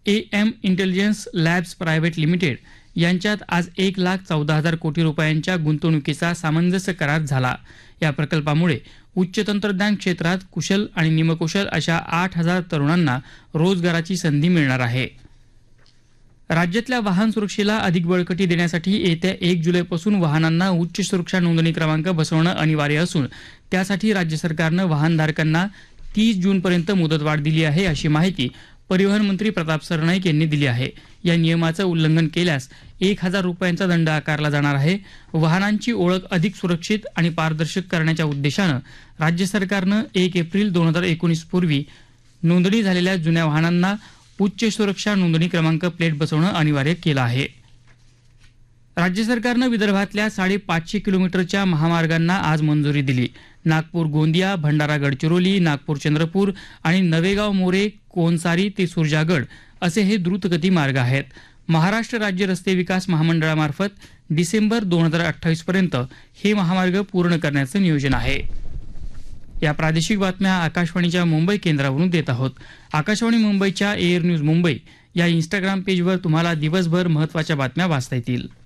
AM intelligence labs private limited यांच्यात आज 1,14,000 कोटी रुपयांच्या गुंतवणुकीचा सामंजस्य करार झाला। या प्रकल्पामुळे उच्च तंत्रज्ञान क्षेत्रात कुशल आणि निमकुशल अशा 8,000 तरुणांना रोजगाराची संधी मिळणार आहे। राज्यातल्या वाहन सुरक्षेला अधिक बळकटी देण्यासाठी येत्या 1 जुलैपासून वाहनांना उच्च सुरक्षा नोंदणी क्रमांक बसवणं अनिवार्य असून त्यासाठी राज्य सरकारनं वाहनधारकांना 30 जूनपर्यंत मुदतवाढ दिली आहे, अशी माहिती परिवहन मंत्री प्रताप सरनाईक यांनी दिली आहे। या नियमाचं उल्लंघन केल्यास 1,000 रुपयांचा दंड आकारला जाणार आहे। वाहनांची ओळख अधिक सुरक्षित आणि पारदर्शक करण्याच्या उद्देशानं राज्य सरकारनं 1 एप्रिल 2019 पूर्वी नोंदणी झालेल्या जुन्या वाहनांना उच्च सुरक्षा नोंदणी क्रमांक प्लेट बसवणं अनिवार्य केलं आहे। राज्य सरकारनं विदर्भातल्या 550 किलोमीटरच्या महामार्गांना आज मंजुरी दिली। नागपूर गोंदिया, भंडारा गडचिरोली, नागपूर चंद्रपूर आणि नवेगाव मोरे, कोनसारी ते सुरजागड असे हे द्रुतगती मार्ग आहेत। महाराष्ट्र राज्य रस्ते विकास महामंडळामार्फत डिसेंबर 2028 पर्यंत हे महामार्ग पूर्ण करण्याचं नियोजन आहे। या प्रादेशिक बातम्या आकाशवाणीच्या मुंबई केंद्रावरून देत आहोत। आकाशवाणी मुंबईच्या एअर न्यूज मुंबई या इंस्टाग्राम पेजवर तुम्हाला दिवसभर महत्त्वाच्या बातम्या वाचता येतील।